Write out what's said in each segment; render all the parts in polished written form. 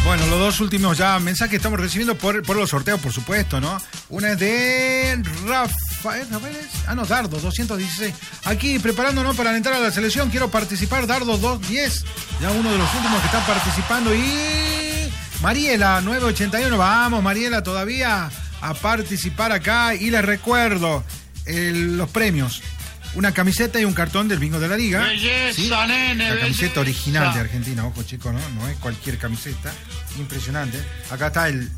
Bueno, los dos últimos ya mensajes que estamos recibiendo por los sorteos, por supuesto, ¿no? Una es de Rafael, Dardo, 216. Aquí preparándonos para entrar a la selección, quiero participar, Dardo 210. Ya uno de los últimos que está participando. Y Mariela, 981. Vamos, Mariela, todavía a participar acá. Y les recuerdo los premios. Una camiseta y un cartón del bingo de la liga. Belleza, ¿sí? Nene, la camiseta original de Argentina, ojo chicos, no es cualquier camiseta. Impresionante. Acá está el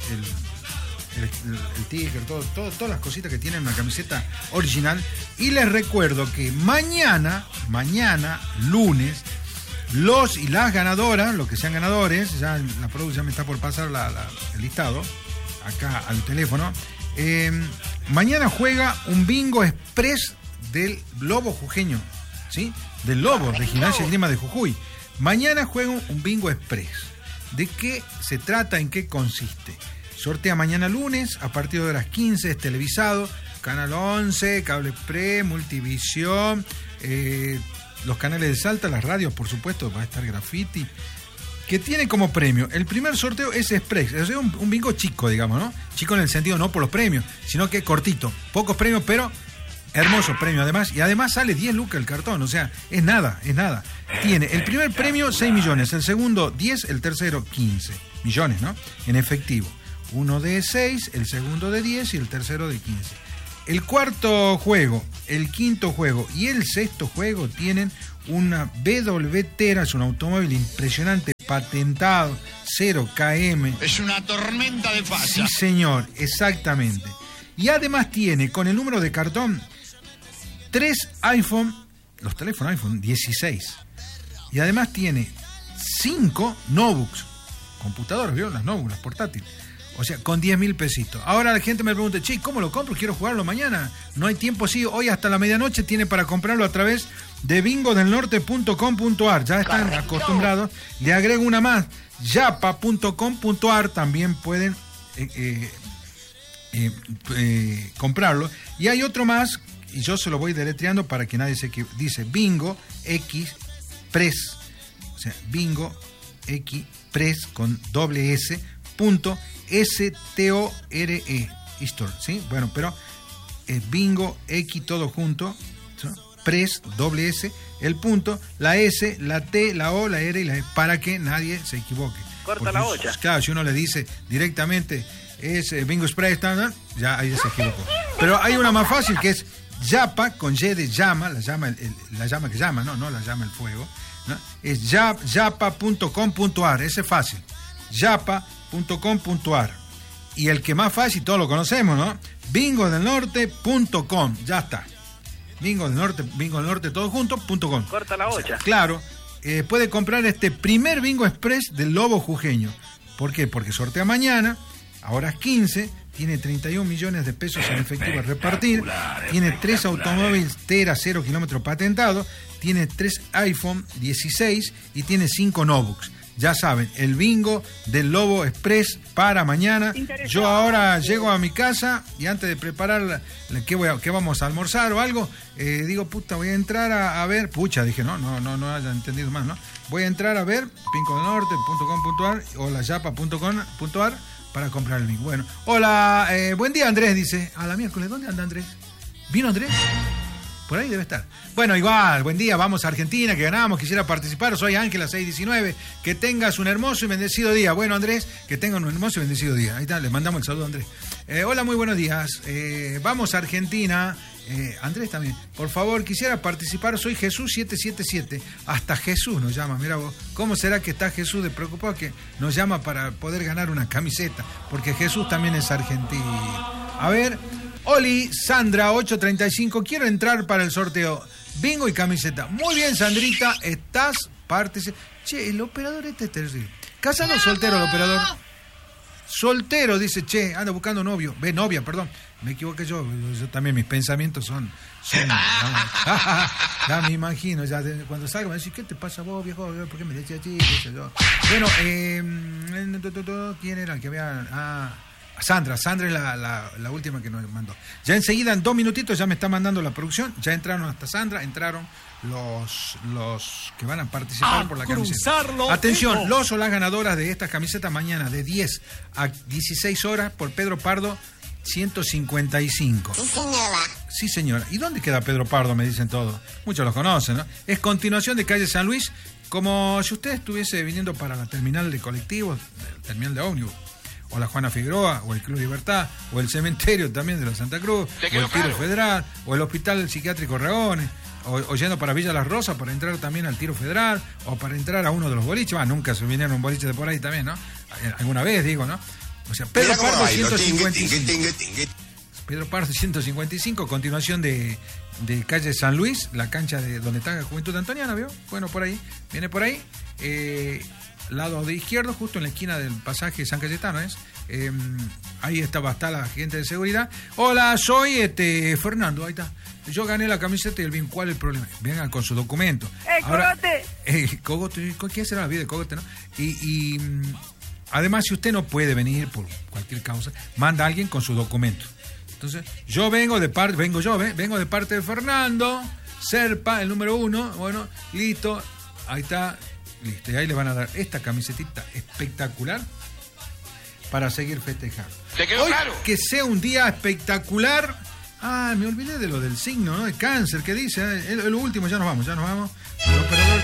ticker, todas las cositas que tienen una camiseta original. Y les recuerdo que mañana, lunes, los y las ganadoras, los que sean ganadores, ya la producción me está por pasar el listado acá al teléfono. Mañana juega un bingo express del Lobo Jujeño, ¿sí? Del Lobo, de Gimnasia y Grima de Jujuy. Mañana juega un bingo express. ¿De qué se trata? ¿En qué consiste? Sortea mañana lunes, a partir de las 15, es televisado, Canal 11, Cable Pre, Multivisión, los canales de Salta, las radios, por supuesto, va a estar Graffiti, que tiene como premio, el primer sorteo es express, es un bingo chico, digamos, ¿no? Chico en el sentido no por los premios, sino que cortito, pocos premios, pero hermoso premio además, y además sale 10 lucas el cartón, o sea, es nada. Tiene el primer premio 6 millones, el segundo 10, el tercero 15 millones, ¿no? En efectivo. Uno de 6, el segundo de 10 y el tercero de 15. El cuarto juego, el quinto juego y el sexto juego tienen una BW Tera, es un automóvil impresionante, patentado, 0 km. Es una tormenta de falla. Sí, señor, exactamente. Y además tiene, con el número de cartón, 3 iPhone, los teléfonos iPhone 16. Y además tiene 5 notebooks, computadoras, ¿vieron? Las notebooks, las portátiles. O sea, con 10.000 pesitos. Ahora la gente me pregunta, che, ¿cómo lo compro? Quiero jugarlo mañana. No hay tiempo, sí. Hoy hasta la medianoche tiene para comprarlo a través de bingodelnorte.com.ar. Ya están acostumbrados. Le agrego una más. yapa.com.ar. También pueden comprarlo. Y hay otro más, y yo se lo voy deletreando para que nadie se equivoque. Dice Bingo X Press. O sea, Bingo X Press con doble S. STORE Store, ¿sí? Bueno, pero Bingo X todo junto, ¿sí? Press, doble S, el punto, la S, la T, la O, la R y la E, para que nadie se equivoque. Corta porque, la olla. Claro, si uno le dice directamente es Bingo Express, ya ahí se equivocó. Pero hay una más fácil que es Yapa, con Y de llama, la llama que llama, no la llama el fuego, ¿no? Es yapa.com.ar, ese es fácil. Yapa.com.ar. Y el que más fácil, todos lo conocemos, ¿no? bingodelnorte.com. Ya está. Bingo del Norte todo junto.com. Corta la olla. O sea, claro, puede comprar este primer Bingo Express del Lobo Jujeño. ¿Por qué? Porque sortea mañana, a horas 15, tiene 31 millones de pesos en efectivo a repartir, tiene 3 automóviles Tera 0 kilómetros patentados, tiene 3 iPhone 16 y tiene 5 notebooks. Ya saben, el bingo del Lobo Express para mañana. Yo ahora llego a mi casa y antes de preparar qué vamos a almorzar o algo, digo, voy a entrar a ver. Pucha, dije, no haya entendido más, ¿no? Voy a entrar a ver bingodelnorte.com.ar o la yapa.com.ar para comprar el bingo. Bueno, hola, buen día Andrés, dice. A la miércoles, ¿dónde anda Andrés? ¿Vino Andrés? Por ahí debe estar. Bueno, igual, buen día, vamos a Argentina, que ganamos, quisiera participar, soy Ángela 619, que tengas un hermoso y bendecido día. Bueno, Andrés, que tengan un hermoso y bendecido día. Ahí está, le mandamos el saludo a Andrés. Hola, muy buenos días. Vamos a Argentina. Andrés también. Por favor, quisiera participar, soy Jesús 777. Hasta Jesús nos llama, mira vos. ¿Cómo será que está Jesús de preocupado que nos llama para poder ganar una camiseta? Porque Jesús también es argentino. A ver... Oli, Sandra, 835, quiero entrar para el sorteo. Bingo y camiseta. Muy bien, Sandrita, estás participando. Che, el operador es terrible. ¿Casado o soltero el operador? Soltero, dice, che, anda buscando novio. Novia, perdón. Me equivoqué yo también, mis pensamientos son ya me imagino, ya cuando salga me decís, ¿qué te pasa vos, viejo? ¿Por qué me decías así? Bueno, ¿quién era el que había...? Sandra es la última que nos mandó. Ya enseguida, en 2 minutitos, ya me está mandando la producción. Ya entraron hasta Sandra, entraron los que van a participar por la camiseta. Atención, los o las ganadoras de estas camisetas mañana de 10 a 16 horas por Pedro Pardo 155. Sí, señora. ¿Y dónde queda Pedro Pardo? Me dicen todos. Muchos lo conocen, ¿no? Es continuación de calle San Luis, como si usted estuviese viniendo para la terminal de colectivos, el terminal de ómnibus, o la Juana Figueroa, o el Club Libertad, o el cementerio también de la Santa Cruz, o el Tiro Federal, o el Hospital Psiquiátrico Ragones, o yendo para Villa Las Rosas para entrar también al Tiro Federal, o para entrar a uno de los boliches. Nunca se vinieron un boliche de por ahí también, ¿no? Alguna vez, digo, ¿no? O sea, Pedro Pardo 155. Pedro Pardo 155, continuación de calle San Luis, la cancha de donde está Juventud Antoniana, ¿vio? Bueno, por ahí, viene por ahí. Lado de izquierdo, justo en la esquina del pasaje San Cayetano, ¿es? Ahí está la gente de seguridad. Hola, soy Fernando, ahí está. Yo gané la camiseta y el bien, ¿cuál es el problema? Vengan con su documento. Ahora, Cogote! ¿Qué será la vida de Cogote, no? Y además, si usted no puede venir por cualquier causa, manda a alguien con su documento. Entonces, vengo de parte de Fernando Serpa, el número 1. Bueno, listo, ahí está. Listo, y ahí le van a dar esta camisetita espectacular para seguir festejando. ¿Te quedó Hoy, claro? Que sea un día espectacular. Me olvidé de lo del signo, ¿no? De Cáncer, que dice. Lo último, ya nos vamos. El operador.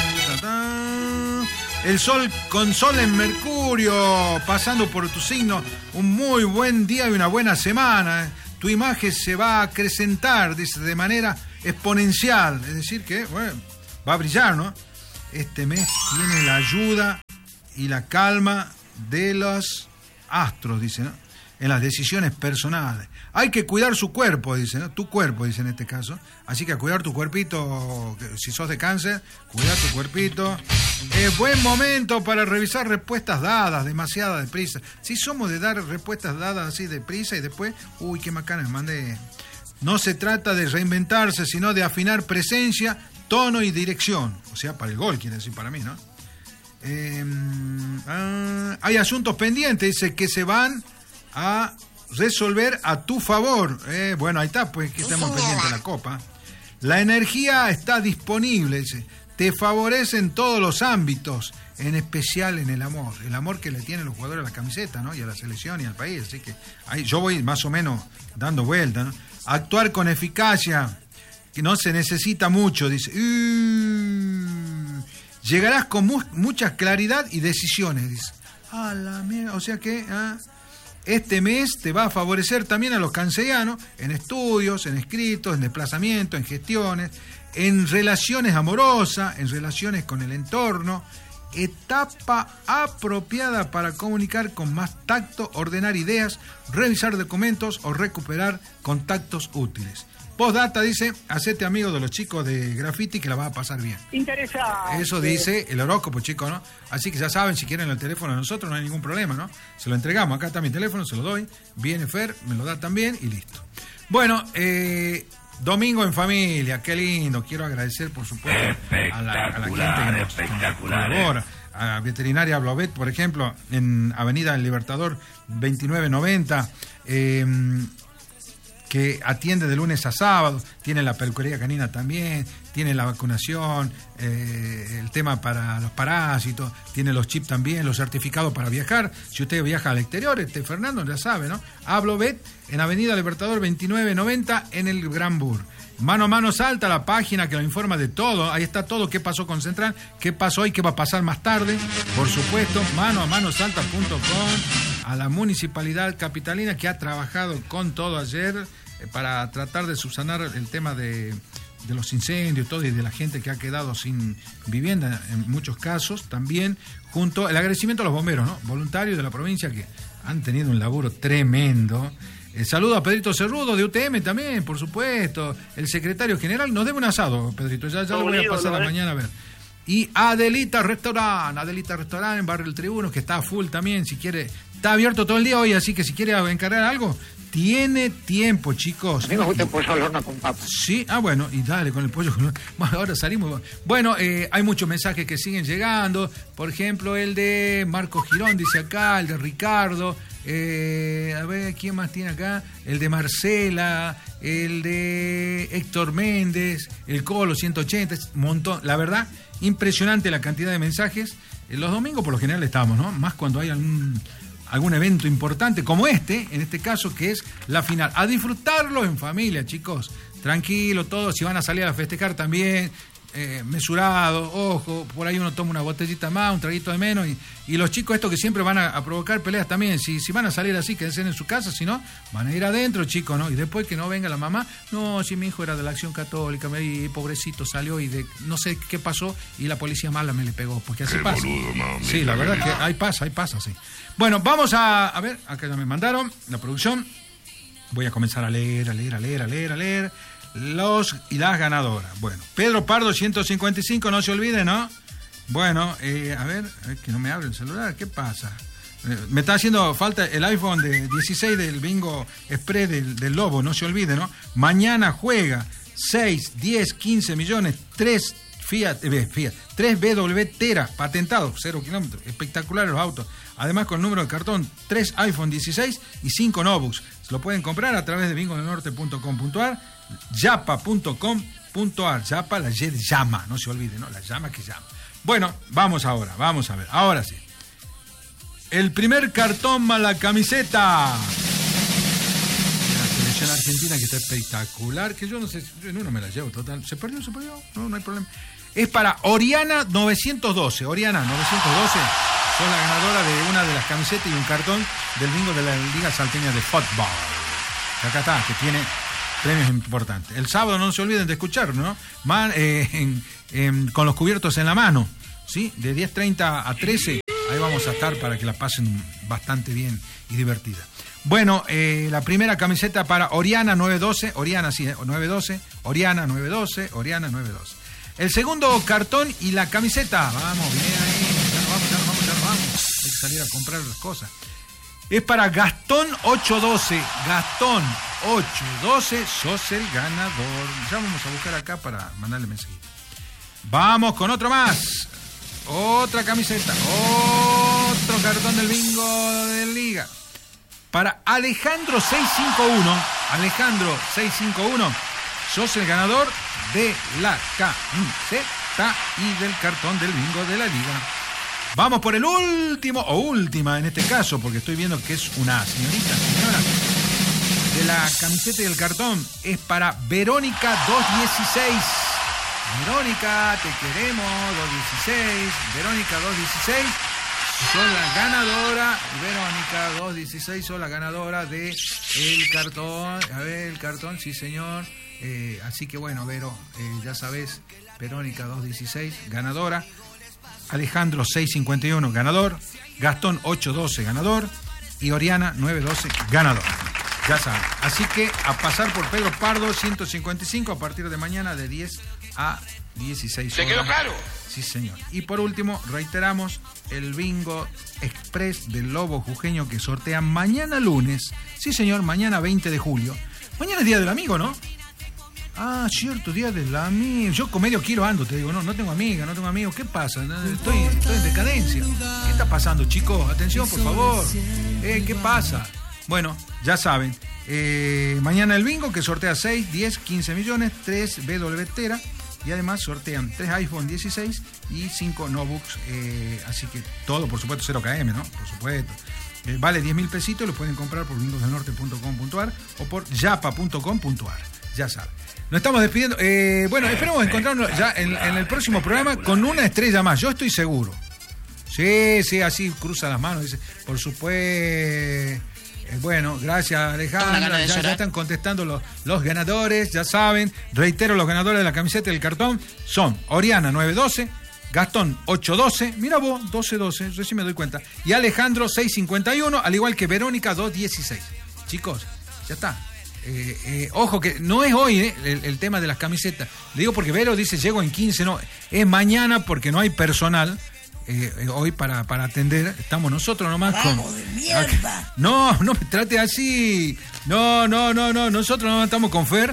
El sol con sol en Mercurio, pasando por tu signo. Un muy buen día y una buena semana. Tu imagen se va a acrecentar, dice, de manera exponencial. Es decir, que va a brillar, ¿no? Este mes tiene la ayuda y la calma de los astros, dice, ¿no? En las decisiones personales. Hay que cuidar su cuerpo, dice, ¿no? Tu cuerpo, dice en este caso. Así que a cuidar tu cuerpito, si sos de Cáncer, cuidar tu cuerpito. Buen momento para revisar respuestas dadas, demasiada deprisa. Si somos de dar respuestas dadas así deprisa y después, qué macana me mandé. No se trata de reinventarse, sino de afinar presencia, tono y dirección. O sea, para el gol, quiere decir para mí, ¿no? Hay asuntos pendientes, dice, que se van a resolver a tu favor. Bueno, ahí está, pues que estamos pendientes de la copa. La energía está disponible, dice. Te favorece en todos los ámbitos, en especial en el amor. El amor que le tienen los jugadores a la camiseta, ¿no? Y a la selección y al país. Así que ahí yo voy más o menos dando vuelta, ¿no? Actuar con eficacia, que no se necesita mucho, dice. Llegarás con mucha claridad y decisiones, dice. La mierda, o sea que este mes te va a favorecer también a los cancerianos en estudios, en escritos, en desplazamientos, en gestiones, en relaciones amorosas, en relaciones con el entorno. Etapa apropiada para comunicar con más tacto, ordenar ideas, revisar documentos o recuperar contactos útiles. Postdata dice, hacete amigo de los chicos de graffiti que la vas a pasar bien. Interesante. Eso dice el horóscopo, chicos, ¿no? Así que ya saben, si quieren el teléfono de nosotros no hay ningún problema, ¿no? Se lo entregamos, acá está mi teléfono, se lo doy. Viene Fer, me lo da también y listo. Bueno, domingo en familia, qué lindo. Quiero agradecer, por supuesto, a la gente que nos colabora. A Veterinaria Blovet, por ejemplo, en Avenida El Libertador 2990, que atiende de lunes a sábado, tiene la peluquería canina también, tiene la vacunación, el tema para los parásitos, tiene los chips también, los certificados para viajar. Si usted viaja al exterior, Fernando ya sabe, ¿no? Hablovet en Avenida Libertador 2990 en el Gran Bur. Mano a mano Salta, la página que lo informa de todo. Ahí está todo, qué pasó con Central, qué pasó y qué va a pasar más tarde. Por supuesto, manoamanosalta.com. A la Municipalidad Capitalina, que ha trabajado con todo ayer para tratar de subsanar el tema de los incendios todo, y de la gente que ha quedado sin vivienda en muchos casos. También junto el agradecimiento a los bomberos, ¿no? Voluntarios de la provincia que han tenido un laburo tremendo. Saludo a Pedrito Cerrudo de UTM también, por supuesto. El secretario general nos debe un asado, Pedrito. Ya lo voy a pasar la mañana a ver. Y Adelita Restaurant en Barrio El Tribuno, que está a full también, si quiere. Está abierto todo el día hoy, así que si quiere encargar algo, tiene tiempo, chicos. A mí me gusta el pollo al horno con papas. Sí, bueno, y dale con el pollo. Bueno, ahora salimos. Bueno, hay muchos mensajes que siguen llegando. Por ejemplo, el de Marco Girón, dice acá, el de Ricardo. A ver, ¿quién más tiene acá? El de Marcela, el de Héctor Méndez, el Colo 180, un montón. La verdad, impresionante la cantidad de mensajes. Los domingos por lo general estamos, ¿no? Más cuando hay algún evento importante, como en este caso, que es la final. A disfrutarlo en familia, chicos. Tranquilo, todos. Si van a salir a festejar también, mesurado, ojo, por ahí uno toma una botellita más, un traguito de menos, y los chicos estos que siempre van a provocar peleas también, si van a salir así, quédense en su casa, si no, van a ir adentro, chicos, ¿no? Y después que no venga la mamá, no, si mi hijo era de la Acción Católica, pobrecito, salió y no sé qué pasó, y la policía mala me le pegó, porque así pasa. Boludo, mami, sí, la verdad que ahí pasa, sí. Bueno, vamos a ver, acá ya me mandaron, la producción, voy a comenzar a leer. Los y las ganadoras. Bueno, Pedro Pardo 155, no se olvide, ¿no? Bueno, a ver, que no me abre el celular, ¿qué pasa? Me está haciendo falta el iPhone de 16 del Bingo Express del Lobo, no se olvide, ¿no? Mañana juega 6, 10, 15 millones, 3 Fiat, 3 BW Tera, patentado, 0 kilómetros, espectaculares los autos. Además con número de cartón, 3 iPhone 16 y 5 notebooks. Se lo pueden comprar a través de bingodelnorte.com.ar, yapa.com.ar. Yapa, la Y de llama, no se olvide, ¿no? La llama que llama. Bueno, vamos a ver, ahora sí. El primer cartón más la camiseta. La selección argentina que está espectacular, que yo no sé, yo no me la llevo total. ¿Se perdió? No hay problema. Es para Oriana 912. Oriana 912, sos la ganadora de una de las camisetas y un cartón del bingo de la Liga Salteña de Fútbol. Acá está, que tiene premios importantes. El sábado no se olviden de escuchar, ¿no? Con los cubiertos en la mano, ¿sí? De 10:30 a 13, ahí vamos a estar para que la pasen bastante bien y divertida. Bueno, la primera camiseta para Oriana 912, Oriana 912, Oriana 912, Oriana 912. El segundo cartón y la camiseta, vamos, bien ahí, ya nos vamos. Hay que salir a comprar las cosas. Es para Gastón 812. Gastón 812, sos el ganador. Ya vamos a buscar acá para mandarle mensaje. Vamos con otro más. Otra camiseta. Otro cartón del bingo de Liga. Para Alejandro 651. Alejandro 651. Sos el ganador de la camiseta y del cartón del bingo de la Liga. Vamos por el último, o última en este caso, porque estoy viendo que es una señora, de la camiseta y el cartón. Es para Verónica 216. Verónica, te queremos, 216. Verónica 216, sos la ganadora. Verónica 216, sos la ganadora de el cartón. A ver, el cartón, sí señor. Así que bueno, Vero, ya sabes, Verónica 216, ganadora. Alejandro 651, ganador. Gastón 812, ganador. Y Oriana 912, ganador. Ya saben. Así que a pasar por Pedro Pardo 155 a partir de mañana de 10 a 16 horas. ¿Te quedó claro? Sí, señor. Y por último, reiteramos el bingo express del Lobo Jujeño que sortea mañana lunes. Sí, señor, mañana 20 de julio. Mañana es Día del Amigo, ¿no? Ah, cierto, Día del Amigo. Yo con medio kilo ando, te digo, no tengo amiga, no tengo amigos. ¿Qué pasa? Estoy en decadencia. ¿Qué está pasando, chicos? Atención, por favor. ¿Qué pasa? Bueno, ya saben. Mañana el bingo que sortea 6, 10, 15 millones, 3 BW Tera. Y además sortean 3 iPhone 16 y 5 notebooks. Así que todo, por supuesto, 0 KM, ¿no? Por supuesto. Vale 10.000 pesitos, lo pueden comprar por bingosdelnorte.com.ar o por yapa.com.ar. Ya saben. Nos estamos despidiendo. Bueno, esperemos encontrarnos ya en el próximo programa con una estrella más. Yo estoy seguro. Sí, así cruza las manos. Dice, por supuesto. Bueno, gracias Alejandra. Ya están contestando los ganadores. Ya saben. Reitero, los ganadores de la camiseta y el cartón son Oriana 912, Gastón 812. Mira vos, 1212. Yo sí me doy cuenta. Y Alejandro 651, al igual que Verónica 216. Chicos, ya está. Ojo que no es hoy el tema de las camisetas. Le digo porque Vero dice llego en 15, no, es mañana porque no hay personal hoy para atender. Estamos nosotros nomás con... de mierda. No me trate así. No, nosotros nomás estamos con Fer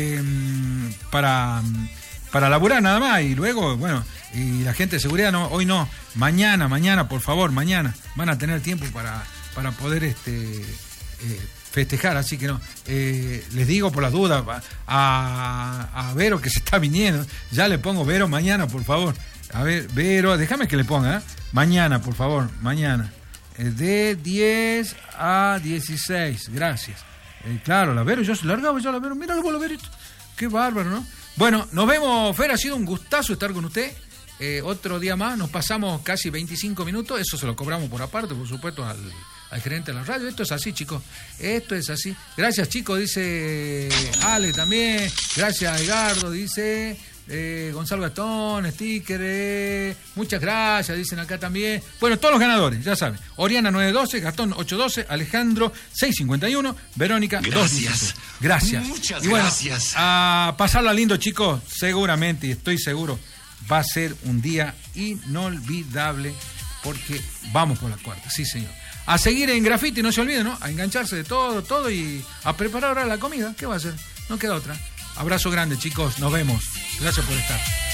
para laburar nada más. Y luego, bueno, y la gente de seguridad no, hoy no. Mañana, por favor, mañana van a tener tiempo para para poder festejar, así que no. Les digo por las dudas a Vero que se está viniendo. Ya le pongo Vero mañana, por favor. A ver, Vero, déjame que le ponga, ¿eh? Mañana, por favor, mañana. De 10 a 16, gracias. Claro, la Vero, yo se largaba ya la Vero. Míralo vos, la Vero. Qué bárbaro, ¿no? Bueno, nos vemos, Fer, ha sido un gustazo estar con usted. Otro día más, nos pasamos casi 25 minutos, eso se lo cobramos por aparte, por supuesto, al gerente de la radio. Esto es así, chicos, esto es así. Gracias, chicos, dice Ale también. Gracias, Edgardo, dice Gonzalo Gastón, sticker, muchas gracias, dicen acá también. Bueno, todos los ganadores, ya saben. Oriana 912, Gastón 812, Alejandro 651, Verónica 216. Gracias. Muchas y bueno, gracias. A pasarla lindo, chicos, seguramente, y estoy seguro, va a ser un día inolvidable porque vamos por la cuarta, sí señor. A seguir en Graffiti, no se olviden, ¿no? A engancharse de todo y a preparar ahora la comida. ¿Qué va a hacer? No queda otra. Abrazo grande, chicos, nos vemos. Gracias por estar.